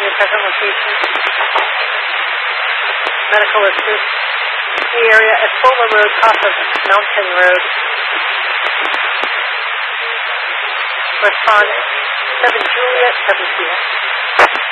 your present location. Medical assist the area at Fuller Road, off of Mountain Road. Respond 7 Juliet, 7 Sierra.